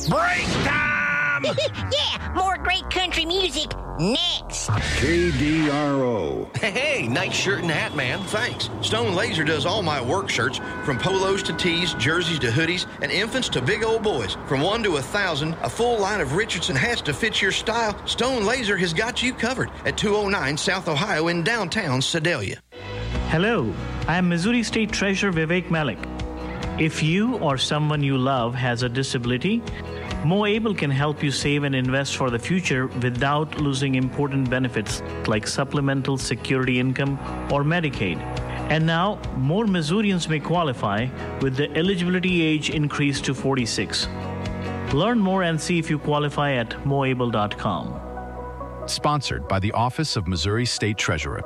Break time! Yeah, more great country music next. KDRO. Hey, nice shirt and hat, man. Thanks. Stone Laser does all my work shirts, from polos to tees, jerseys to hoodies, and infants to big old boys. From 1 to 1,000, a full line of Richardson hats to fit your style. Stone Laser has got you covered at 209 South Ohio in downtown Sedalia. Hello, I am Missouri State Treasurer Vivek Malik. If you or someone you love has a disability, MoAble can help you save and invest for the future without losing important benefits like supplemental security income or Medicaid. And now, more Missourians may qualify with the eligibility age increased to 46. Learn more and see if you qualify at moable.com. Sponsored by the Office of Missouri State Treasurer.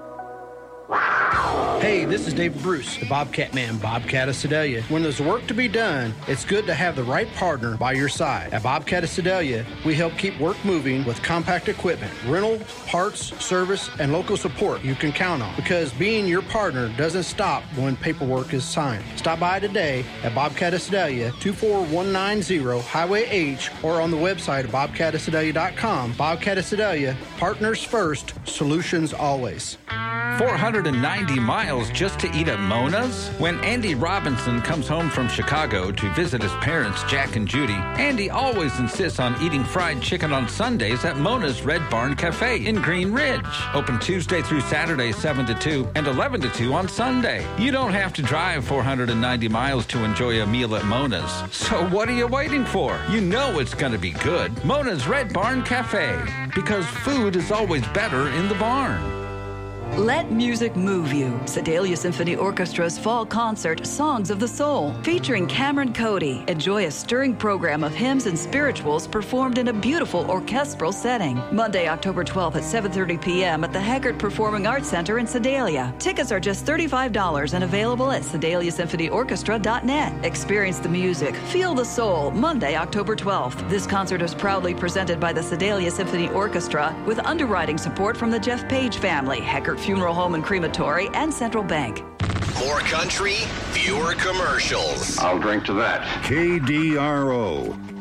Hey, this is David Bruce, the Bobcat Man, Bobcat of Sedalia. When there's work to be done, it's good to have the right partner by your side. At Bobcat of Sedalia, we help keep work moving with compact equipment, rental, parts, service, and local support you can count on. Because being your partner doesn't stop when paperwork is signed. Stop by today at Bobcat of Sedalia, 24190 Highway H, or on the website at bobcatofsedalia.com. Bobcat of Sedalia, partners first, solutions always. 490 miles just to eat at Mona's? When Andy Robinson comes home from Chicago to visit his parents, Jack and Judy, Andy always insists on eating fried chicken on Sundays at Mona's Red Barn Cafe in Green Ridge. Open Tuesday through Saturday, 7 to 2 and 11 to 2 on Sunday. You don't have to drive 490 miles to enjoy a meal at Mona's. So what are you waiting for? You know it's going to be good. Mona's Red Barn Cafe. Because food is always better in the barn. Let music move you. Sedalia Symphony Orchestra's fall concert, Songs of the Soul, featuring Cameron Cody. Enjoy a stirring program of hymns and spirituals performed in a beautiful orchestral setting. Monday, October 12th at 7:30 p.m. at the Haggard Performing Arts Center in Sedalia. Tickets are just $35 and available at SedaliaSymphonyOrchestra.net. Experience the music, feel the soul. Monday, October 12th. This concert is proudly presented by the Sedalia Symphony Orchestra with underwriting support from the Jeff Page family, Heckert Funeral Home and Crematory, and Central Bank. More country, fewer commercials. I'll drink to that. KDRO.